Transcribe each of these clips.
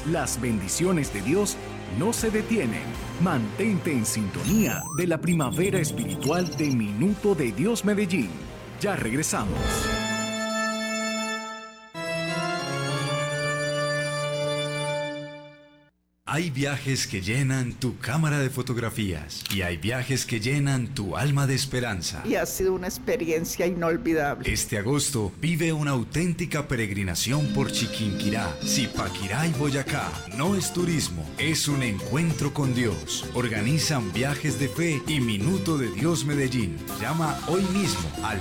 Las bendiciones de Dios no se detienen. Mantente en sintonía de la primavera espiritual de Minuto de Dios Medellín. Ya regresamos. Hay viajes que llenan tu cámara de fotografías y hay viajes que llenan tu alma de esperanza. Y ha sido una experiencia inolvidable. Este agosto vive una auténtica peregrinación por Chiquinquirá, Zipaquirá y Boyacá. No es turismo, es un encuentro con Dios. Organizan Viajes de Fe y Minuto de Dios Medellín. Llama hoy mismo al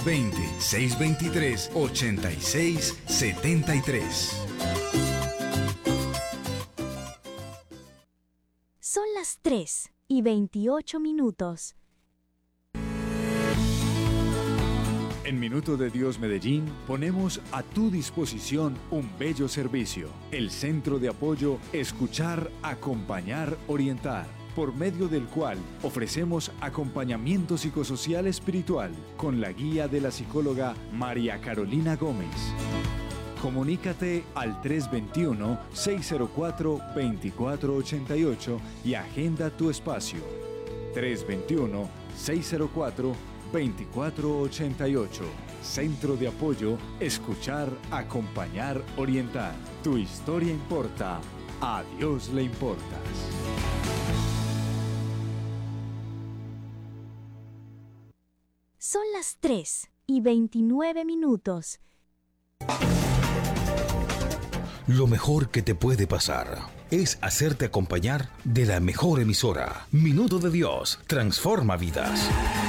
320-623-8673. Son las 3:28. En Minuto de Dios Medellín ponemos a tu disposición un bello servicio. El Centro de Apoyo Escuchar, Acompañar, Orientar, por medio del cual ofrecemos acompañamiento psicosocial espiritual con la guía de la psicóloga María Carolina Gómez. Comunícate al 321-604-2488 y agenda tu espacio. 321-604-2488. Centro de Apoyo Escuchar, Acompañar, Orientar. Tu historia importa. A Dios le importas. Son las 3:29. Lo mejor que te puede pasar es hacerte acompañar de la mejor emisora. Minuto de Dios transforma vidas.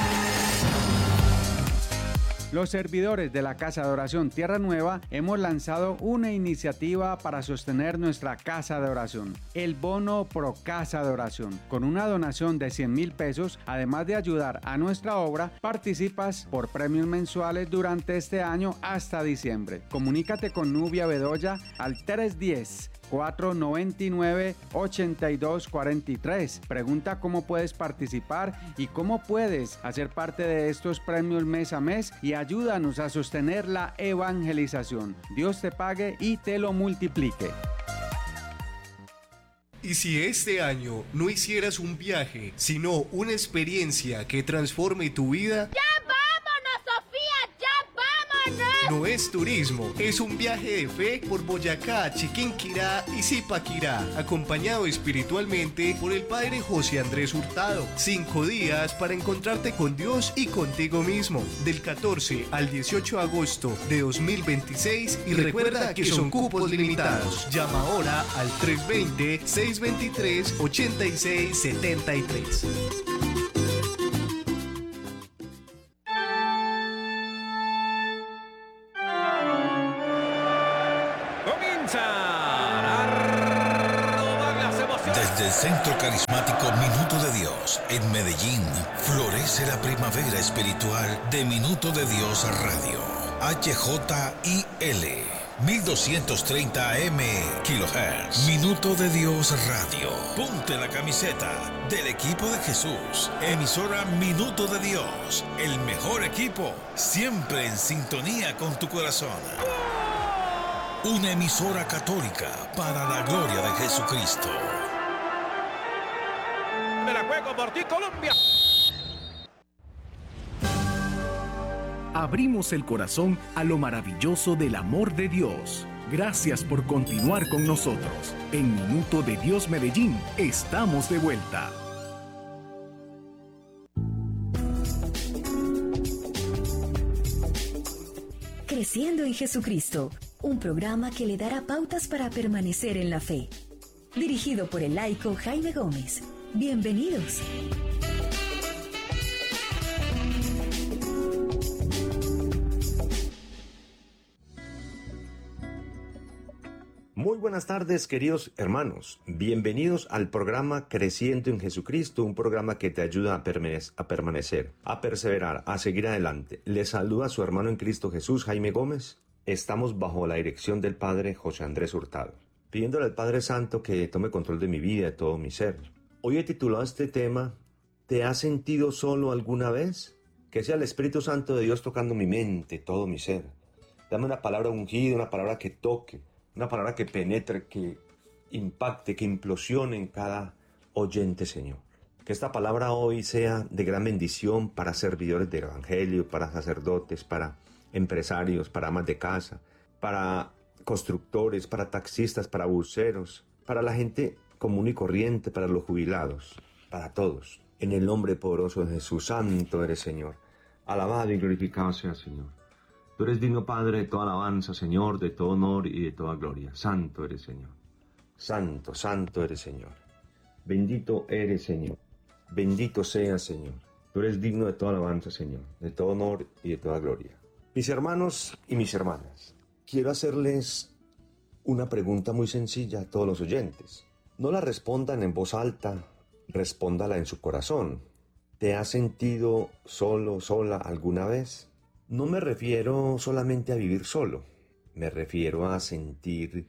Los servidores de la Casa de Oración Tierra Nueva hemos lanzado una iniciativa para sostener nuestra Casa de Oración, el Bono Pro Casa de Oración. Con una donación de 100,000 pesos, además de ayudar a nuestra obra, participas por premios mensuales durante este año hasta diciembre. Comunícate con Nubia Bedoya al 310-499-8243. Pregunta cómo puedes participar y cómo puedes hacer parte de estos premios mes a mes y ayúdanos a sostener la evangelización. Dios te pague y te lo multiplique. Y si este año no hicieras un viaje, sino una experiencia que transforme tu vida... ¡Ya vámonos, Sofía! ¡Ya vámonos! No es turismo, es un viaje de fe por Boyacá, Chiquinquirá y Zipaquirá, acompañado espiritualmente por el Padre José Andrés Hurtado. 5 días para encontrarte con Dios y contigo mismo, del 14 al 18 de agosto de 2026, y recuerda que son cupos limitados. Llama ahora al 320-623-8673. Desde el Centro Carismático Minuto de Dios en Medellín, florece la primavera espiritual de Minuto de Dios Radio. HJIL 1230 AM kHz. Minuto de Dios Radio. Ponte la camiseta del equipo de Jesús. Emisora Minuto de Dios. El mejor equipo, siempre en sintonía con tu corazón. Una emisora católica para la gloria de Jesucristo. Me la juego por ti, Colombia. Abrimos el corazón a lo maravilloso del amor de Dios. Gracias por continuar con nosotros. En Minuto de Dios Medellín, estamos de vuelta. Creciendo en Jesucristo, un programa que le dará pautas para permanecer en la fe. Dirigido por el laico Jaime Gómez. Bienvenidos. Muy buenas tardes, queridos hermanos. Bienvenidos al programa Creciendo en Jesucristo, un programa que te ayuda a permanecer, a perseverar, a seguir adelante. Les saluda su hermano en Cristo Jesús, Jaime Gómez. Estamos bajo la dirección del Padre José Andrés Hurtado, pidiéndole al Padre Santo que tome control de mi vida, de todo mi ser. Hoy he titulado este tema, ¿te has sentido solo alguna vez? Que sea el Espíritu Santo de Dios tocando mi mente, todo mi ser. Dame una palabra ungida, una palabra que toque, una palabra que penetre, que impacte, que implosione en cada oyente, Señor. Que esta palabra hoy sea de gran bendición para servidores del Evangelio, para sacerdotes, para empresarios, para amas de casa, para constructores, para taxistas, para buceros, para la gente común y corriente, para los jubilados, para todos. En el nombre poderoso de Jesús, santo eres, Señor. Alabado y glorificado sea, Señor. Tú eres digno, Padre, de toda alabanza, Señor, de todo honor y de toda gloria. Santo eres, Señor. Santo, santo eres, Señor. Bendito eres, Señor. Bendito seas, Señor. Tú eres digno de toda alabanza, Señor, de todo honor y de toda gloria. Mis hermanos y mis hermanas, quiero hacerles una pregunta muy sencilla a todos los oyentes. No la respondan en voz alta, respóndala en su corazón. ¿Te has sentido solo, sola alguna vez? No me refiero solamente a vivir solo. Me refiero a sentir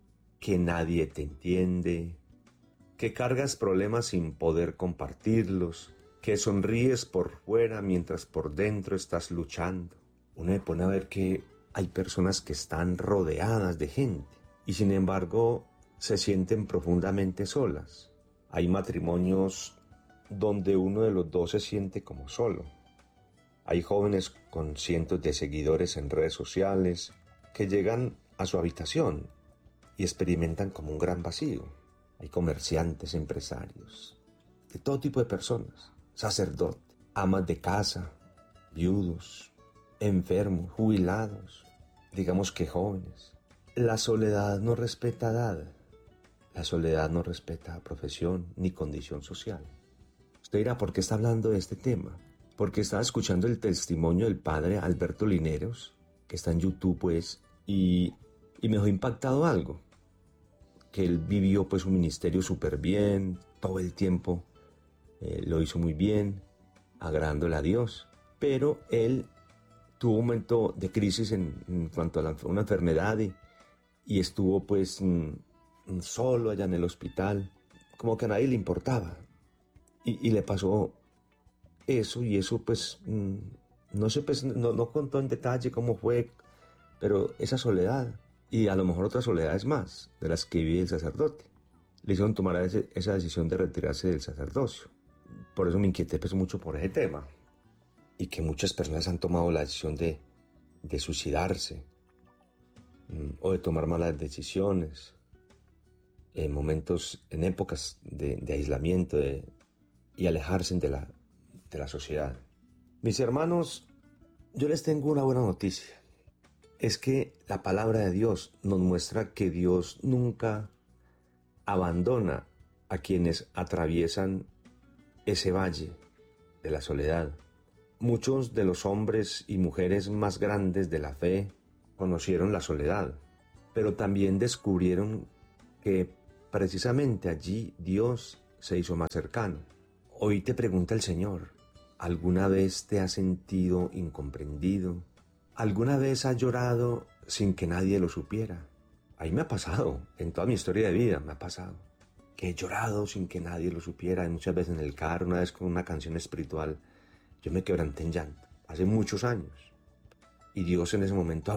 que nadie te entiende, que cargas problemas sin poder compartirlos, que sonríes por fuera mientras por dentro estás luchando. Uno me pone a ver que hay personas que están rodeadas de gente y sin embargo se sienten profundamente solas. Hay matrimonios donde uno de los dos se siente como solo. Hay jóvenes con cientos de seguidores en redes sociales que llegan a su habitación y experimentan como un gran vacío. Hay comerciantes, empresarios, de todo tipo de personas, sacerdotes, amas de casa, viudos, enfermos, jubilados, digamos que jóvenes. La soledad no respeta edad, la soledad no respeta profesión ni condición social. Usted dirá, ¿por qué está hablando de este tema? Porque estaba escuchando el testimonio del padre Alberto Lineros, que está en YouTube, pues, y me dejó impactado algo. Que él vivió, pues, un ministerio súper bien, todo el tiempo lo hizo muy bien, agradándole a Dios. Pero él tuvo un momento de crisis en cuanto a una enfermedad y estuvo, pues, solo allá en el hospital, como que a nadie le importaba. Y le pasó eso, y eso pues, no sé, pues no contó en detalle cómo fue, pero esa soledad, y a lo mejor otras soledades más, de las que vive el sacerdote, le hicieron tomar esa decisión de retirarse del sacerdocio. Por eso me inquieté pues mucho por ese tema, y que muchas personas han tomado la decisión de suicidarse, o de tomar malas decisiones, en momentos, en épocas de aislamiento, y alejarse de la sociedad. Mis hermanos, yo les tengo una buena noticia. Es que la palabra de Dios nos muestra que Dios nunca abandona a quienes atraviesan ese valle de la soledad. Muchos de los hombres y mujeres más grandes de la fe conocieron la soledad, pero también descubrieron que precisamente allí Dios se hizo más cercano. Hoy te pregunta el Señor, ¿alguna vez te has sentido incomprendido? ¿Alguna vez has llorado sin que nadie lo supiera? A mí me ha pasado, en toda mi historia de vida me ha pasado, que he llorado sin que nadie lo supiera, y muchas veces en el carro, una vez con una canción espiritual, yo me quebranté en llanto, hace muchos años. Y Dios en ese momento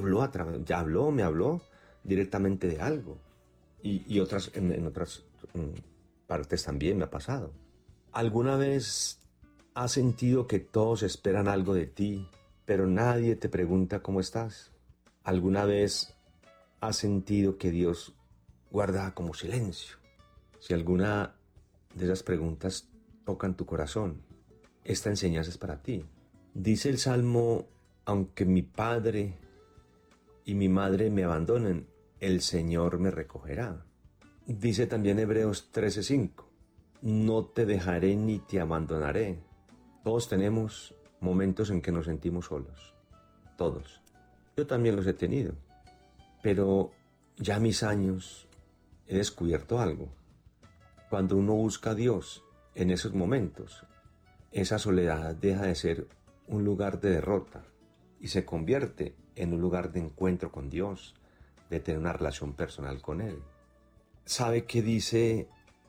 me habló directamente de algo. Y en otras partes también me ha pasado. ¿Alguna vez has sentido que todos esperan algo de ti, pero nadie te pregunta cómo estás? ¿Alguna vez has sentido que Dios guarda como silencio? Si alguna de esas preguntas tocan tu corazón, esta enseñanza es para ti. Dice el Salmo, aunque mi padre y mi madre me abandonen, el Señor me recogerá. Dice también Hebreos 13:5, no te dejaré ni te abandonaré. Todos tenemos momentos en que nos sentimos solos, todos. Yo también los he tenido, pero ya a mis años he descubierto algo. Cuando uno busca a Dios en esos momentos, esa soledad deja de ser un lugar de derrota y se convierte en un lugar de encuentro con Dios, de tener una relación personal con Él. ¿Sabe qué dice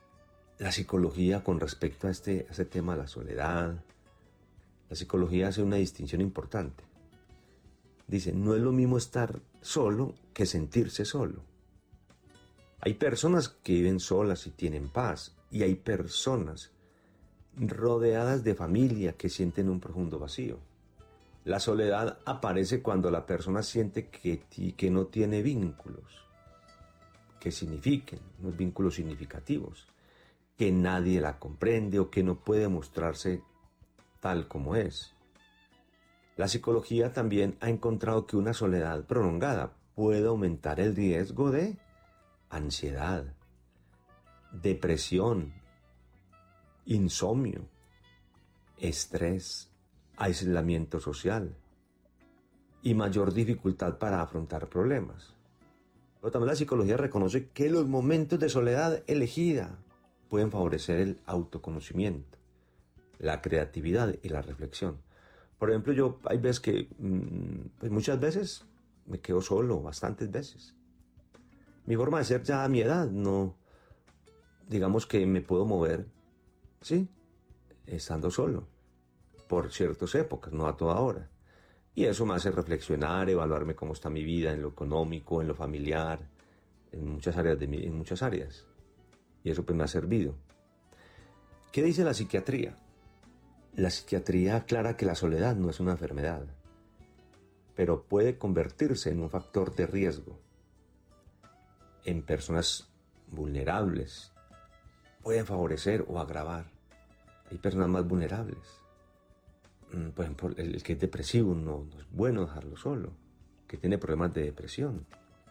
la psicología con respecto a este tema de la soledad? La psicología hace una distinción importante. Dice, no es lo mismo estar solo que sentirse solo. Hay personas que viven solas y tienen paz, y hay personas rodeadas de familia que sienten un profundo vacío. La soledad aparece cuando la persona siente que no tiene vínculos que signifiquen, unos vínculos significativos, que nadie la comprende o que no puede mostrarse tal como es. La psicología también ha encontrado que una soledad prolongada puede aumentar el riesgo de ansiedad, depresión, insomnio, estrés, aislamiento social y mayor dificultad para afrontar problemas. Pero también la psicología reconoce que los momentos de soledad elegida pueden favorecer el autoconocimiento, la creatividad y la reflexión. Por ejemplo, yo hay veces que, pues muchas veces me quedo solo, bastantes veces. Mi forma de ser ya a mi edad, no, digamos que me puedo mover, ¿sí? Estando solo, por ciertas épocas, no a toda hora. Y eso me hace reflexionar, evaluarme cómo está mi vida en lo económico, en lo familiar, en muchas áreas. Y eso pues me ha servido. ¿Qué dice la psiquiatría? La psiquiatría aclara que la soledad no es una enfermedad, pero puede convertirse en un factor de riesgo en personas vulnerables. Pueden favorecer o agravar. Hay personas más vulnerables. Por ejemplo, el que es depresivo no es bueno dejarlo solo, que tiene problemas de depresión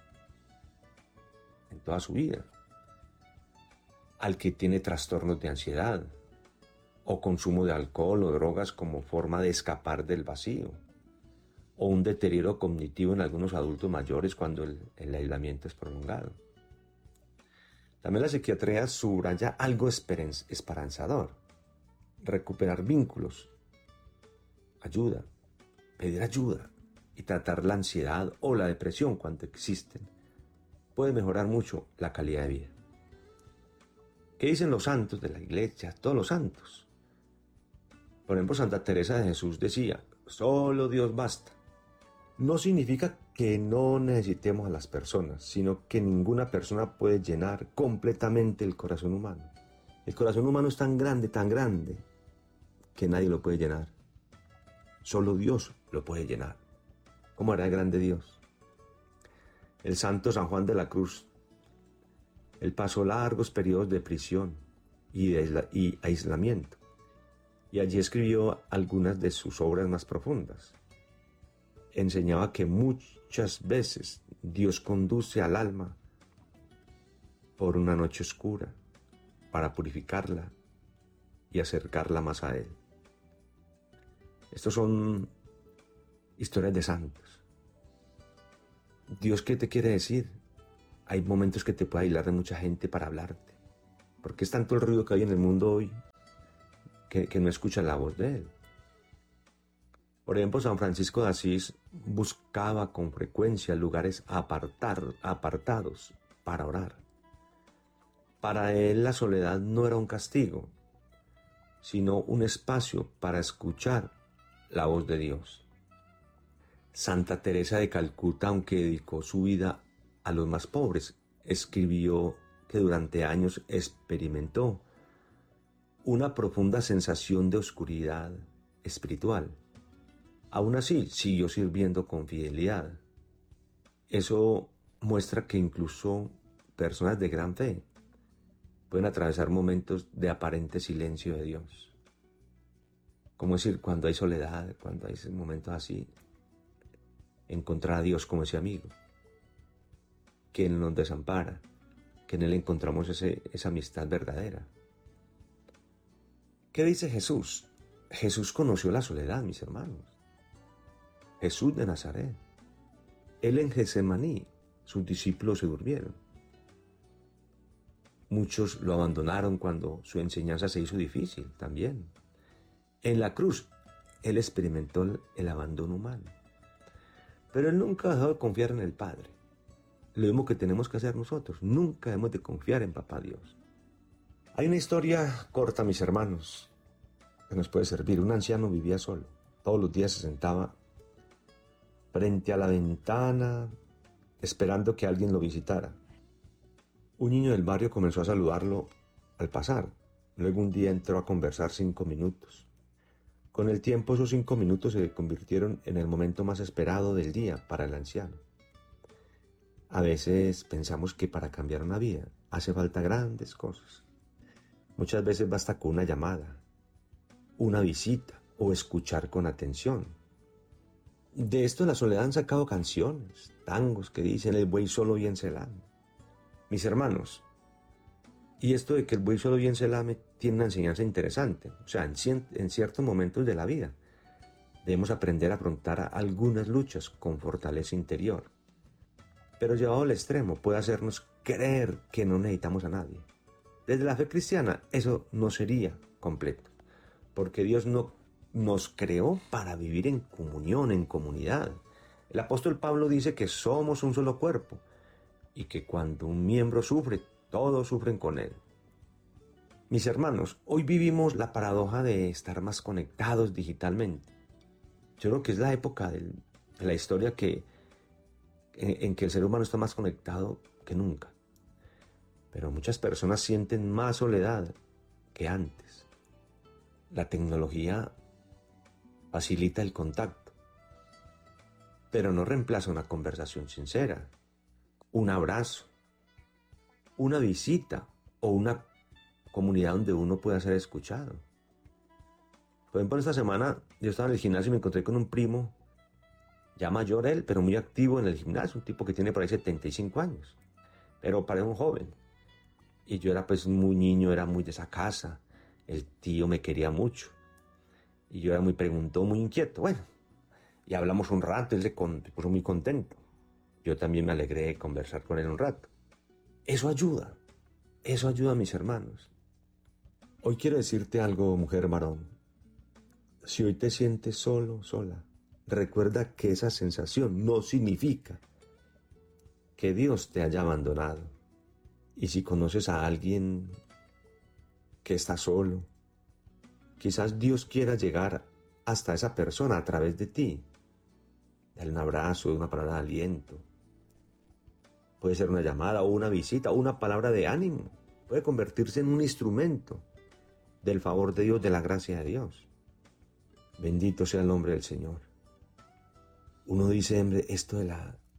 en toda su vida. Al que tiene trastornos de ansiedad o consumo de alcohol o drogas como forma de escapar del vacío, o un deterioro cognitivo en algunos adultos mayores cuando el aislamiento es prolongado. También la psiquiatría subraya algo esperanzador: recuperar vínculos, pedir ayuda y tratar la ansiedad o la depresión cuando existen puede mejorar mucho la calidad de vida. ¿Qué dicen los santos de la iglesia? Todos los santos. Por ejemplo, Santa Teresa de Jesús decía: solo Dios basta. No significa que no necesitemos a las personas, sino que ninguna persona puede llenar completamente el corazón humano. El corazón humano es tan grande, que nadie lo puede llenar. Solo Dios lo puede llenar. ¿Cómo hará el grande Dios? El santo San Juan de la Cruz, él pasó largos periodos de prisión y aislamiento, y allí escribió algunas de sus obras más profundas. Enseñaba que muchas veces Dios conduce al alma por una noche oscura para purificarla y acercarla más a Él. Estos son historias de santos. Dios, ¿qué te quiere decir? Hay momentos que te puede aislar de mucha gente para hablarte, porque es tanto el ruido que hay en el mundo hoy que no escuchan la voz de Él. Por ejemplo, San Francisco de Asís buscaba con frecuencia lugares apartados para orar. Para él la soledad no era un castigo, sino un espacio para escuchar la voz de Dios. Santa Teresa de Calcuta, aunque dedicó su vida a los más pobres, escribió que durante años experimentó una profunda sensación de oscuridad espiritual. Aún así, siguió sirviendo con fidelidad. Eso muestra que incluso personas de gran fe pueden atravesar momentos de aparente silencio de Dios. Como decir, cuando hay soledad, cuando hay momentos así, encontrar a Dios como ese amigo, que Él nos desampara, que en Él encontramos esa amistad verdadera. ¿Qué dice Jesús? Jesús conoció la soledad, mis hermanos. Jesús de Nazaret. Él en Getsemaní, sus discípulos se durmieron. Muchos lo abandonaron cuando su enseñanza se hizo difícil también. En la cruz, Él experimentó el abandono humano. Pero Él nunca dejó de confiar en el Padre. Lo mismo que tenemos que hacer nosotros. Nunca hemos de confiar en Papá Dios. Hay una historia corta, mis hermanos, que nos puede servir. Un anciano vivía solo. Todos los días se sentaba frente a la ventana, esperando que alguien lo visitara. Un niño del barrio comenzó a saludarlo al pasar. Luego un día entró a conversar 5 minutos. Con el tiempo esos 5 minutos se convirtieron en el momento más esperado del día para el anciano. A veces pensamos que para cambiar una vida hace falta grandes cosas. Muchas veces basta con una llamada, una visita o escuchar con atención. De esto en la soledad han sacado canciones, tangos que dicen el buey solo bien se lame. Mis hermanos, y esto de que el buey solo bien se lame tiene una enseñanza interesante. O sea, en ciertos momentos de la vida debemos aprender a afrontar algunas luchas con fortaleza interior. Pero llevado al extremo puede hacernos creer que no necesitamos a nadie. Desde la fe cristiana eso no sería completo, porque Dios no nos creó para vivir en comunión, en comunidad. El apóstol Pablo dice que somos un solo cuerpo y que cuando un miembro sufre, todos sufren con él. Mis hermanos, hoy vivimos la paradoja de estar más conectados digitalmente. Yo creo que es la época de la historia en que el ser humano está más conectado que nunca. Pero muchas personas sienten más soledad que antes. La tecnología facilita el contacto, pero no reemplaza una conversación sincera, un abrazo, una visita o una comunidad donde uno pueda ser escuchado. Por ejemplo, esta semana yo estaba en el gimnasio y me encontré con un primo, ya mayor él, pero muy activo en el gimnasio, un tipo que tiene por ahí 75 años, pero parece un joven. Y yo era pues muy niño, era muy de esa casa, el tío me quería mucho. Y yo era muy preguntón, muy inquieto. Bueno, y hablamos un rato, él se puso muy contento. Yo también me alegré de conversar con él un rato. Eso ayuda a mis hermanos. Hoy quiero decirte algo, mujer, varón. Si hoy te sientes solo, sola, recuerda que esa sensación no significa que Dios te haya abandonado. Y si conoces a alguien que está solo, quizás Dios quiera llegar hasta esa persona a través de ti. Dale un abrazo, una palabra de aliento. Puede ser una llamada o una visita o una palabra de ánimo. Puede convertirse en un instrumento del favor de Dios, de la gracia de Dios. Bendito sea el nombre del Señor. Uno dice, hombre, esto de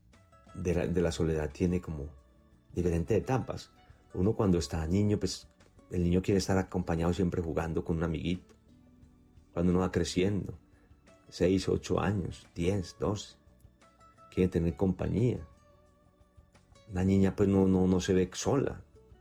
la soledad tiene como diferentes etapas. Uno cuando está niño, pues el niño quiere estar acompañado siempre jugando con un amiguito. Cuando uno va creciendo, 6, 8 años, 10, 12, quiere tener compañía. La niña pues no se ve sola.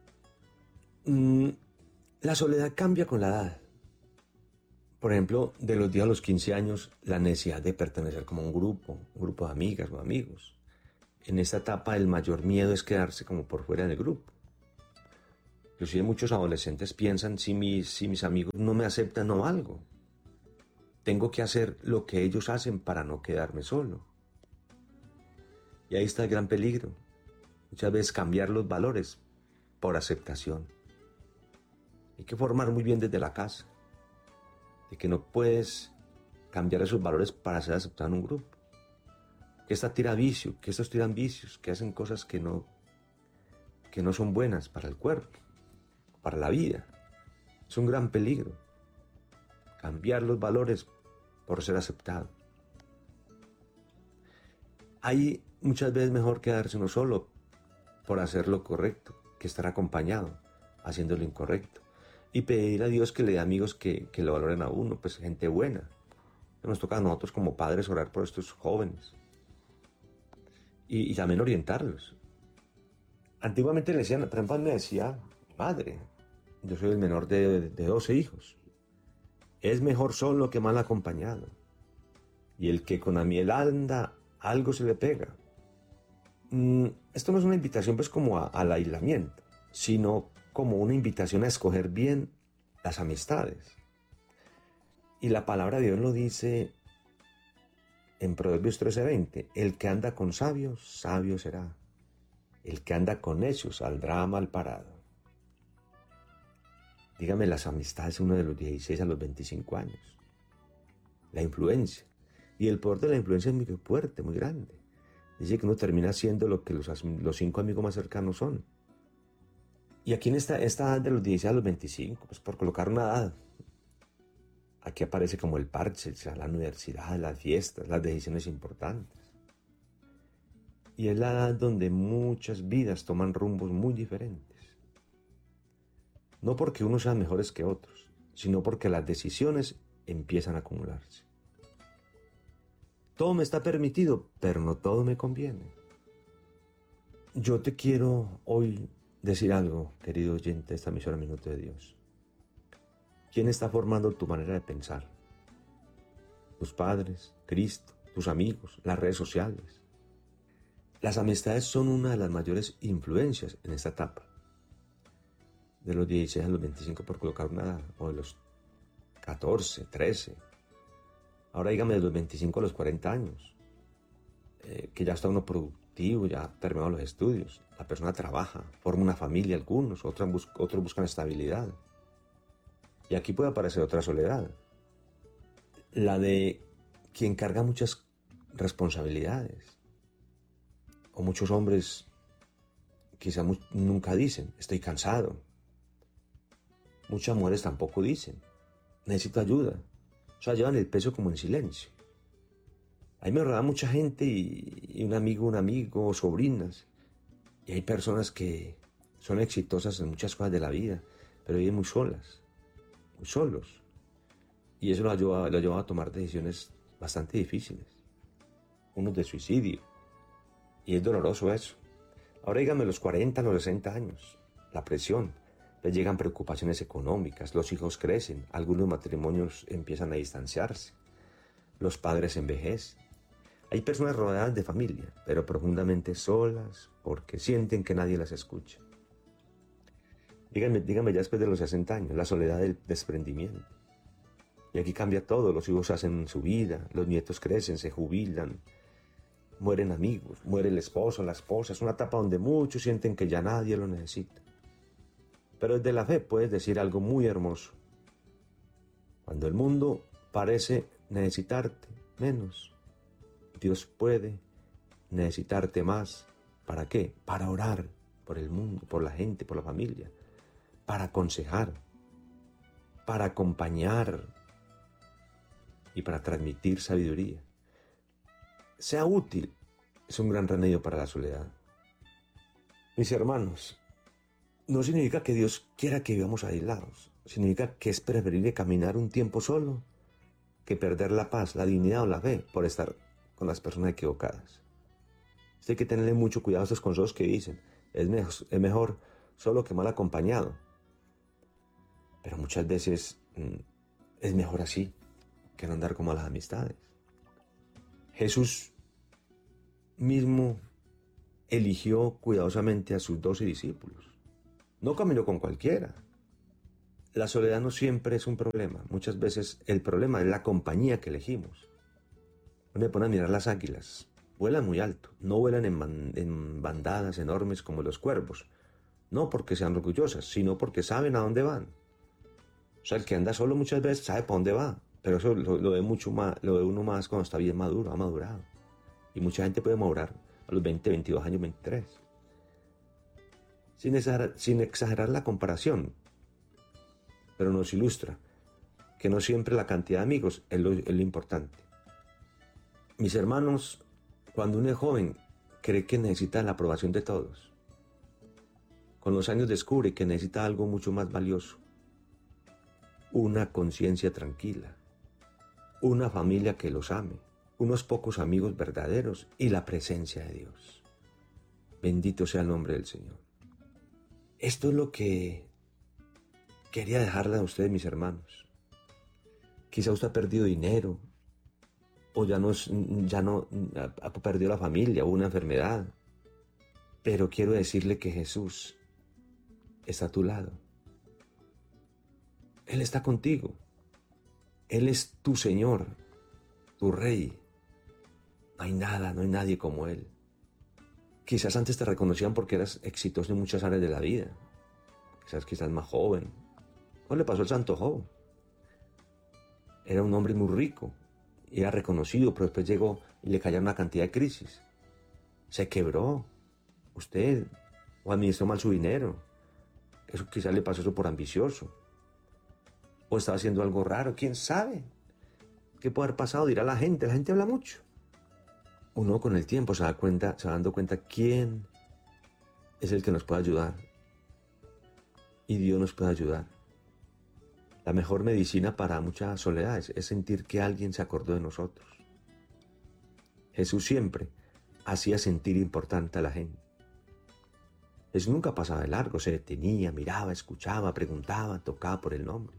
La soledad cambia con la edad. Por ejemplo, de los 10 a los 15 años, la necesidad de pertenecer como un grupo de amigas o amigos. En esta etapa el mayor miedo es quedarse como por fuera del grupo. Inclusive muchos adolescentes piensan, si mis amigos no me aceptan, no valgo. Tengo que hacer lo que ellos hacen para no quedarme solo. Y ahí está el gran peligro. Muchas veces cambiar los valores por aceptación. Hay que formar muy bien desde la casa. De que no puedes cambiar esos valores para ser aceptado en un grupo. Que esta tira vicio, que estos tiran vicios, que hacen cosas que no son buenas para el cuerpo, para la vida. Es un gran peligro. Cambiar los valores por ser aceptado. Hay muchas veces mejor quedarse uno solo por hacer lo correcto que estar acompañado haciendo lo incorrecto. Y pedir a Dios que le dé amigos que lo valoren a uno, pues gente buena. Nos toca a nosotros como padres orar por estos jóvenes. Y también orientarlos. Antiguamente le decían, por ejemplo, me decía, madre, yo soy el menor de 12 hijos. Es mejor solo que mal acompañado. Y el que con la miel anda, algo se le pega. Esto no es una invitación pues como al aislamiento, sino como una invitación a escoger bien las amistades. Y la palabra de Dios lo dice en Proverbios 13:20, el que anda con sabios, sabio será. El que anda con necios saldrá mal parado. Dígame, las amistades uno de los 16 a los 25 años. La influencia. Y el poder de la influencia es muy fuerte, muy grande. Dice que uno termina siendo lo que los 5 amigos más cercanos son. Y aquí en esta edad de los 16 a los 25, pues por colocar una edad, aquí aparece como el parche, o sea, la universidad, las fiestas, las decisiones importantes. Y es la edad donde muchas vidas toman rumbos muy diferentes. No porque unos sean mejores que otros, sino porque las decisiones empiezan a acumularse. Todo me está permitido, pero no todo me conviene. Yo te quiero hoy decir algo, querido oyente de esta emisora Minuto de Dios. ¿Quién está formando tu manera de pensar? Tus padres, Cristo, tus amigos, las redes sociales. Las amistades son una de las mayores influencias en esta etapa. De los 16 a los 25 por colocar una edad, o de los 14, 13. Ahora dígame de los 25 a los 40 años, que ya está uno productivo, ya ha terminado los estudios. La persona trabaja, forma una familia algunos, otros buscan estabilidad. Y aquí puede aparecer otra soledad. La de quien carga muchas responsabilidades. O muchos hombres quizá nunca dicen, estoy cansado. Muchas mujeres tampoco dicen, necesito ayuda. O sea, llevan el peso como en silencio. Ahí me rodea mucha gente y un amigo, sobrinas. Y hay personas que son exitosas en muchas cosas de la vida, pero viven muy solas, muy solos. Y eso lo ha llevado a tomar decisiones bastante difíciles. Unos de suicidio. Y es doloroso eso. Ahora díganme los 40, los 60 años. La presión. Les llegan preocupaciones económicas. Los hijos crecen. Algunos matrimonios empiezan a distanciarse. Los padres envejecen. Hay personas rodeadas de familia, pero profundamente solas porque sienten que nadie las escucha. Díganme ya después de los 60 años, la soledad del desprendimiento. Y aquí cambia todo. Los hijos hacen su vida. Los nietos crecen, se jubilan. Mueren amigos, muere el esposo, la esposa. Es una etapa donde muchos sienten que ya nadie lo necesita. Pero desde la fe puedes decir algo muy hermoso. Cuando el mundo parece necesitarte menos, Dios puede necesitarte más. ¿Para qué? Para orar por el mundo, por la gente, por la familia. Para aconsejar, para acompañar y para transmitir sabiduría. Sea útil, es un gran remedio para la soledad. Mis hermanos, no significa que Dios quiera que vivamos aislados. Significa que es preferible caminar un tiempo solo que perder la paz, la dignidad o la fe por estar con las personas equivocadas. Hay que tenerle mucho cuidado a estos consejos que dicen, es mejor solo que mal acompañado. Pero muchas veces es mejor así que no andar con malas amistades. Jesús mismo eligió cuidadosamente a sus 12 discípulos. No caminó con cualquiera. La soledad no siempre es un problema. Muchas veces el problema es la compañía que elegimos. Uno me pone a mirar las águilas. Vuelan muy alto. No vuelan en bandadas enormes como los cuervos. No porque sean orgullosas, sino porque saben a dónde van. O sea, el que anda solo muchas veces sabe para dónde va. Pero eso lo ve uno más cuando está bien maduro, ha madurado. Y mucha gente puede madurar a los 20, 22 años, 23. Sin exagerar la comparación. Pero nos ilustra que no siempre la cantidad de amigos es lo importante. Mis hermanos, cuando uno es joven, cree que necesita la aprobación de todos. Con los años descubre que necesita algo mucho más valioso. Una conciencia tranquila. Una familia que los ame. Unos pocos amigos verdaderos y la presencia de Dios. Bendito sea el nombre del Señor. Esto es lo que quería dejarle a ustedes, mis hermanos. Quizá usted ha perdido dinero, o ya no ha perdido la familia, o una enfermedad. Pero quiero decirle que Jesús está a tu lado. Él está contigo. Él es tu Señor, tu Rey. No hay nada, no hay nadie como Él. Quizás antes te reconocían porque eras exitoso en muchas áreas de la vida. Quizás más joven. ¿Cómo le pasó al santo Job? Era un hombre muy rico. Era reconocido, pero después llegó y le cayeron una cantidad de crisis. Se quebró. Usted, o administró mal su dinero, Eso quizás le pasó eso por ambicioso. O estaba haciendo algo raro, quién sabe. ¿Qué puede haber pasado? Dirá la gente habla mucho. Uno con el tiempo se va dando cuenta quién es el que nos puede ayudar. Y Dios nos puede ayudar. La mejor medicina para muchas soledades es sentir que alguien se acordó de nosotros. Jesús siempre hacía sentir importante a la gente. Jesús nunca pasaba de largo, se detenía, miraba, escuchaba, preguntaba, tocaba por el nombre.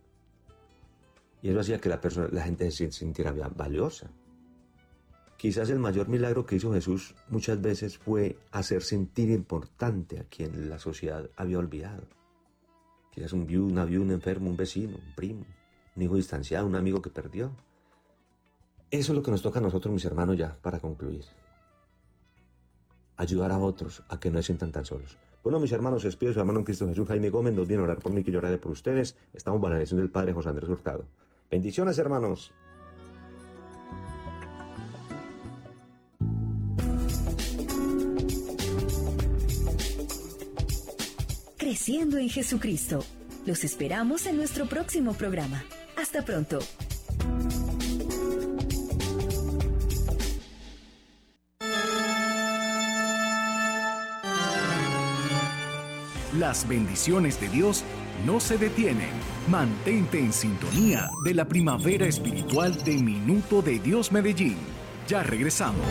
Y eso hacía que la gente se sintiera valiosa. Quizás el mayor milagro que hizo Jesús muchas veces fue hacer sentir importante a quien la sociedad había olvidado. Quizás una viuda, un enfermo, un vecino, un primo, un hijo distanciado, un amigo que perdió. Eso es lo que nos toca a nosotros, mis hermanos, ya para concluir. Ayudar a otros a que no se sientan tan solos. Bueno, mis hermanos, se despide su hermano en Cristo Jesús, Jaime Gómez. Nos viene a orar por mí, que yo oraré por ustedes. Estamos bajo la dirección del Padre José Andrés Hurtado. Bendiciones, hermanos. Creciendo en Jesucristo. Los esperamos en nuestro próximo programa. Hasta pronto. Las bendiciones de Dios no se detienen. Mantente en sintonía de la primavera espiritual de Minuto de Dios Medellín. Ya regresamos.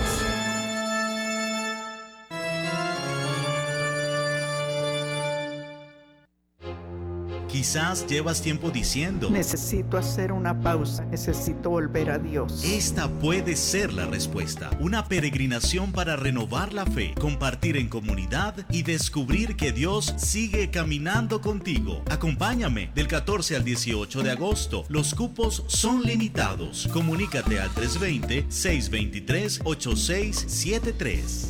Quizás llevas tiempo diciendo: necesito hacer una pausa, necesito volver a Dios. Esta puede ser la respuesta. Una peregrinación para renovar la fe, compartir en comunidad y descubrir que Dios sigue caminando contigo. Acompáñame del 14 al 18 de agosto. Los cupos son limitados. Comunícate al 320-623-8673.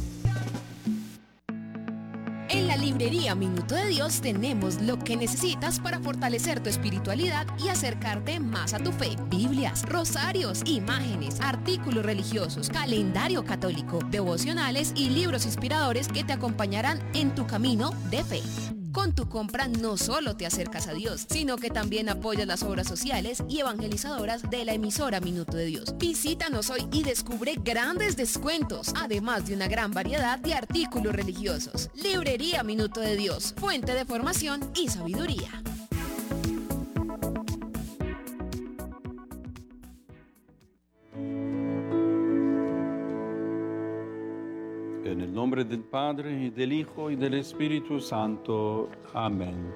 En la librería Minuto de Dios tenemos lo que necesitas para fortalecer tu espiritualidad y acercarte más a tu fe. Biblias, rosarios, imágenes, artículos religiosos, calendario católico, devocionales y libros inspiradores que te acompañarán en tu camino de fe. Con tu compra no solo te acercas a Dios, sino que también apoyas las obras sociales y evangelizadoras de la emisora Minuto de Dios. Visítanos hoy y descubre grandes descuentos, además de una gran variedad de artículos religiosos. Librería Minuto de Dios, fuente de formación y sabiduría. En el nombre del Padre, y del Hijo, y del Espíritu Santo. Amén.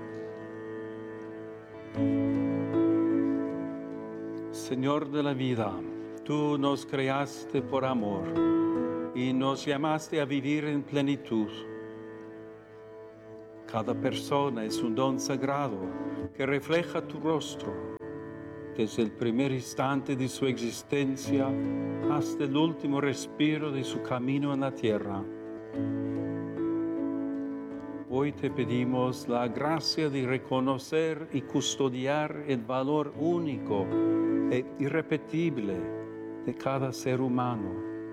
Señor de la vida, tú nos creaste por amor y nos llamaste a vivir en plenitud. Cada persona es un don sagrado que refleja tu rostro, desde el primer instante de su existencia hasta el último respiro de su camino en la tierra. Hoy te pedimos la gracia de reconocer y custodiar el valor único e irrepetible de cada ser humano.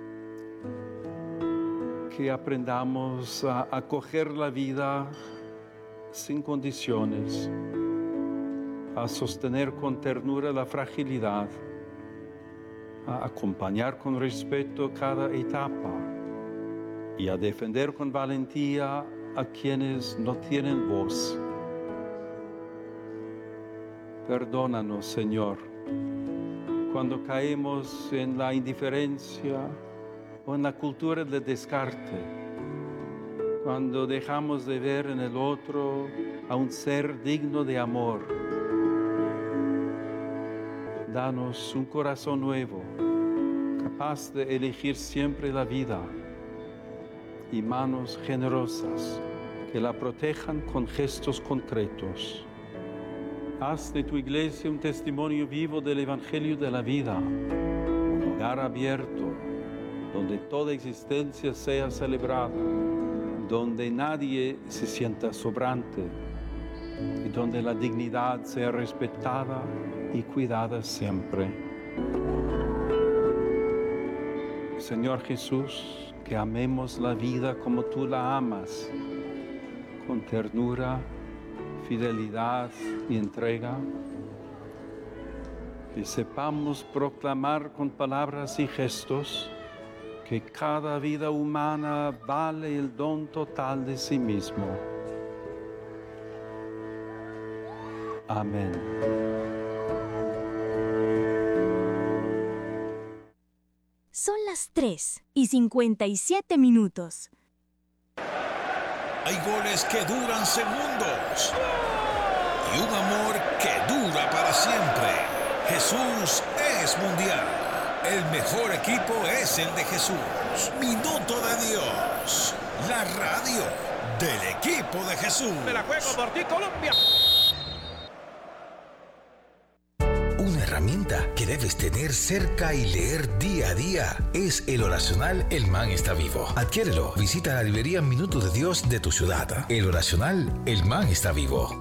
Que aprendamos a acoger la vida sin condiciones, a sostener con ternura la fragilidad, a acompañar con respeto cada etapa y a defender con valentía a quienes no tienen voz. Perdónanos, Señor, cuando caemos en la indiferencia o en la cultura del descarte, cuando dejamos de ver en el otro a un ser digno de amor. Danos un corazón nuevo, capaz de elegir siempre la vida, y manos generosas que la protejan con gestos concretos. Haz de tu iglesia un testimonio vivo del Evangelio de la vida, un lugar abierto donde toda existencia sea celebrada, donde nadie se sienta sobrante y donde la dignidad sea respetada y cuidada siempre. Señor Jesús, que amemos la vida como tú la amas, con ternura fidelidad y entrega. Que sepamos proclamar con palabras y gestos que cada vida humana vale el don total de sí mismo. Amén. Son las 3:57. Hay goles que duran segundos y un amor que dura para siempre. Jesús es mundial. El mejor equipo es el de Jesús. Minuto de Dios. La radio del equipo de Jesús. Me la juego por ti, Colombia. Una herramienta que debes tener cerca y leer día a día es el oracional El Man está vivo. Adquiérelo. Visita la librería Minuto de Dios de tu ciudad. El oracional El Man está vivo.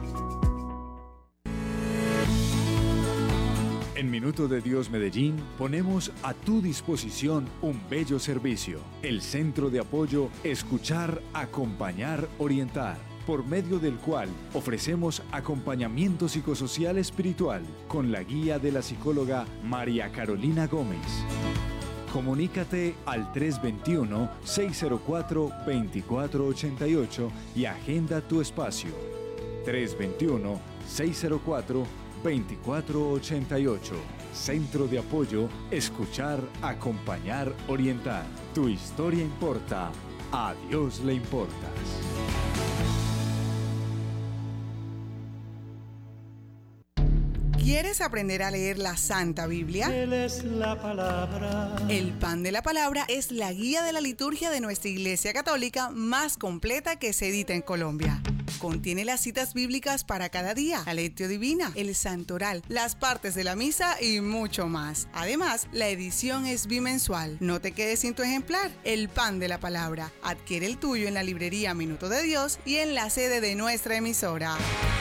En Minuto de Dios Medellín ponemos a tu disposición un bello servicio, el Centro de Apoyo Escuchar, Acompañar, Orientar, por medio del cual ofrecemos acompañamiento psicosocial espiritual con la guía de la psicóloga María Carolina Gómez. Comunícate al 321-604-2488 y agenda tu espacio. 321-604-2488. Centro de Apoyo Escuchar, Acompañar, Orientar. Tu historia importa. A Dios le importas. ¿Quieres aprender a leer la Santa Biblia? Él es la palabra. El Pan de la Palabra es la guía de la liturgia de nuestra Iglesia Católica más completa que se edita en Colombia. Contiene las citas bíblicas para cada día, la lectio divina, el santoral, las partes de la misa y mucho más. Además, la edición es bimensual. No te quedes sin tu ejemplar. El Pan de la Palabra. Adquiere el tuyo en la librería Minuto de Dios y en la sede de nuestra emisora.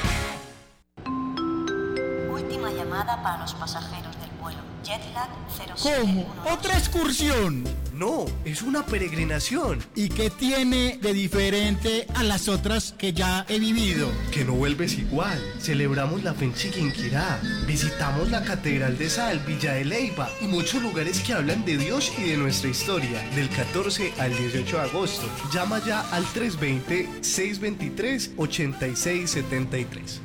Última llamada para los pasajeros del vuelo Jetlag 07. ¿Cómo? ¿Otra excursión? No, es una peregrinación. ¿Y qué tiene de diferente a las otras que ya he vivido? Que no vuelves igual. Celebramos la fe en Chiquinquirá. Visitamos la Catedral de Sal, Villa de Leyva y muchos lugares que hablan de Dios y de nuestra historia. Del 14 al 18 de agosto. Llama ya al 320-623-8673.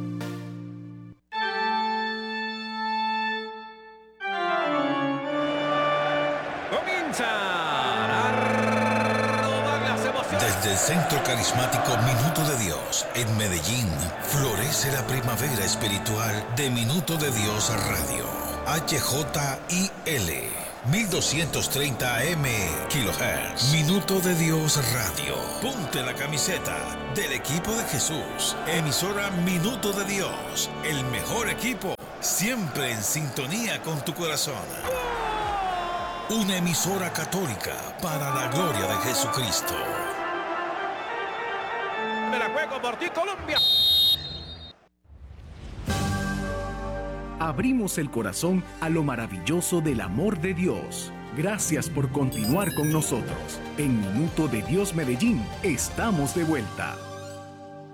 Desde el Centro Carismático Minuto de Dios en Medellín, florece la primavera espiritual de Minuto de Dios Radio. HJIL 1230 AM kHz. Minuto de Dios Radio. Ponte la camiseta del equipo de Jesús. Emisora Minuto de Dios. El mejor equipo, siempre en sintonía con tu corazón. Una emisora católica para la gloria de Jesucristo. Me la juego por ti, Colombia. Abrimos el corazón a lo maravilloso del amor de Dios. Gracias por continuar con nosotros. En Minuto de Dios Medellín estamos de vuelta.